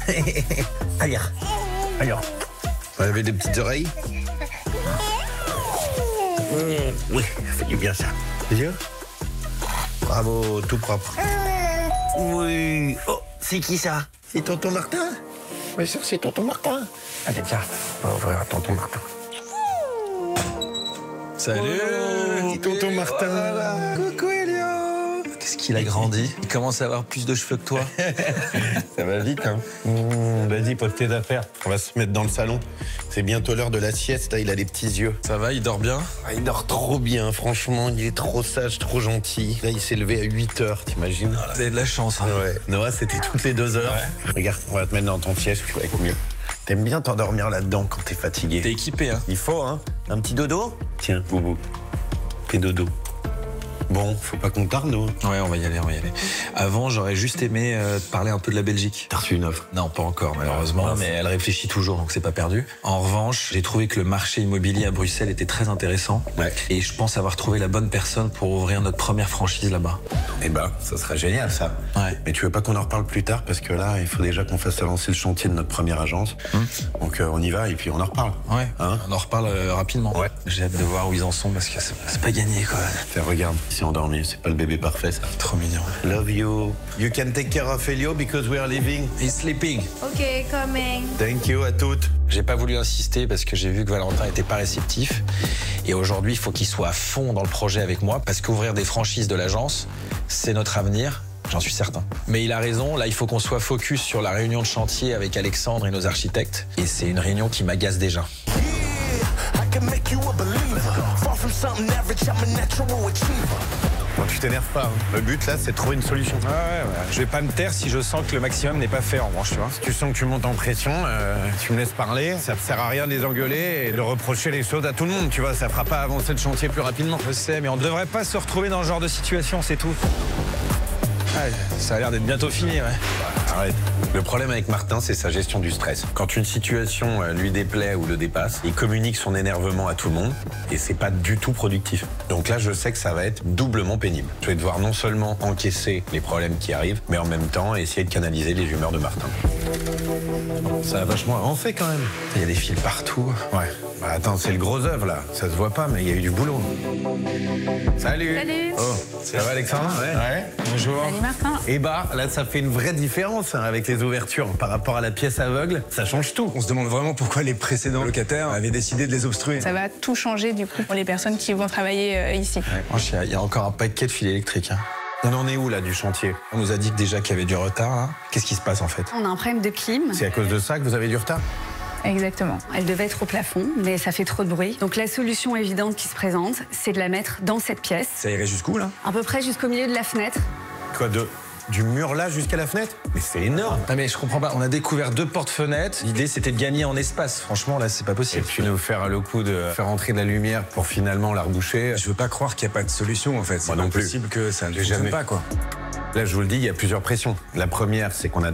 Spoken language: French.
Allez, alors. Vous avez des petites oreilles? Oui, ça fait bien ça. Bien. Bravo, tout propre. Oui. Oh, c'est qui ça? C'est tonton Martin? Bien sûr, c'est tonton Martin. Allez, tiens, on va ouvrir à tonton Martin. Salut, oh, tonton Martin. Voilà. Coucou Elio. Qu'est-ce qu'il a grandi? Il commence à avoir plus de cheveux que toi. Ça va vite, hein. Vas-y, pose tes affaires. On va se mettre dans le salon. C'est bientôt l'heure de la sieste, là, il a les petits yeux. Ça va, il dort bien? Ah, il dort trop bien, franchement, il est trop sage, trop gentil. Là, il s'est levé à 8h, t'imagines? Vous avez de la chance. Hein. Ouais. Noah, c'était toutes les 2 heures. Ouais. Regarde, on va te mettre dans ton siège, tu vas être mieux. T'aimes bien t'endormir là-dedans quand t'es fatigué. T'es équipé, hein? Il faut, hein? Un petit dodo? Tiens, Boubou, fais dodo. Bon, faut pas qu'on tarde, nous. Ouais, on va y aller, on va y aller. Avant, j'aurais juste aimé te parler un peu de la Belgique. T'as reçu une offre? Non, pas encore, malheureusement, mais elle réfléchit toujours, donc c'est pas perdu. En revanche, j'ai trouvé que le marché immobilier à Bruxelles était très intéressant. Ouais. Et je pense avoir trouvé la bonne personne pour ouvrir notre première franchise là-bas. Eh ben, ça serait génial, ça. Ouais. Mais tu veux pas qu'on en reparle plus tard? Parce que là, il faut déjà qu'on fasse avancer le chantier de notre première agence. Donc, on y va et puis on en reparle. Ouais, hein? On en reparle rapidement. Ouais. J'ai hâte de voir où ils en sont parce que c'est pas gagné, quoi. Tiens, regarde, il s'est endormi. C'est pas le bébé parfait, ça. Trop mignon. Love you. You can take care of Elio because we are leaving. He's sleeping. Ok, coming. Thank you à toutes. J'ai pas voulu insister parce que j'ai vu que Valentin était pas réceptif. Et aujourd'hui, il faut qu'il soit à fond dans le projet avec moi parce qu'ouvrir des franchises de l'agence, c'est notre avenir. J'en suis certain. Mais il a raison, là il faut qu'on soit focus sur la réunion de chantier avec Alexandre et nos architectes. Et c'est une réunion qui m'agace déjà. Bon, tu t'énerves pas. Hein. Le but là, c'est de trouver une solution. Ouais. Je vais pas me taire si je sens que le maximum n'est pas fait en revanche, tu vois. Si tu sens que tu montes en pression, tu me laisses parler. Ça ne sert à rien de les engueuler et de reprocher les choses à tout le monde, tu vois. Ça fera pas avancer le chantier plus rapidement. Je sais, mais on ne devrait pas se retrouver dans ce genre de situation, c'est tout. Ouais, ça a l'air d'être bientôt fini, ouais. Arrête. Le problème avec Martin, c'est sa gestion du stress. Quand une situation lui déplaît ou le dépasse, il communique son énervement à tout le monde et c'est pas du tout productif. Donc là, je sais que ça va être doublement pénible. Je vais devoir non seulement encaisser les problèmes qui arrivent, mais en même temps essayer de canaliser les humeurs de Martin. Ça a vachement avancé quand même. Il y a des fils partout. Ouais. Bah attends, c'est le gros œuvre là. Ça se voit pas, mais il y a eu du boulot. Salut. Salut. Oh, ça va Alexandre? Ouais. Bonjour. Salut Martin. Et bah là, ça fait une vraie différence hein, avec les ouvertures par rapport à la pièce aveugle. Ça change tout. On se demande vraiment pourquoi les précédents locataires avaient décidé de les obstruer. Ça va tout changer du coup pour les personnes qui vont travailler ici. Franchement, il y a encore un paquet de fils électriques. Hein. On en est où là du chantier? On nous a dit déjà qu'il y avait du retard. Hein. Qu'est-ce qui se passe en fait? On a un problème de clim. C'est à cause de ça que vous avez du retard? Exactement. Elle devait être au plafond, mais ça fait trop de bruit. Donc la solution évidente qui se présente, c'est de la mettre dans cette pièce, Ça irait jusqu'où, là? à peu près jusqu'au milieu de la fenêtre. Quoi, du mur là jusqu'à la fenêtre? Mais c'est énorme. Ah mais je comprends pas, on a découvert 2 portes-fenêtres. L'idée c'était de gagner en espace. Franchement là c'est pas Et possible. puis nous faire le coup de faire entrer de la lumière pour finalement la reboucher. Je veux pas croire qu'il n'y a pas de solution, en fait. C'est Moi non pas plus. possible que ça ne J'ai fonctionne jamais. pas, quoi. Là, je vous le dis, il y a plusieurs pressions. La première, c'est qu'on a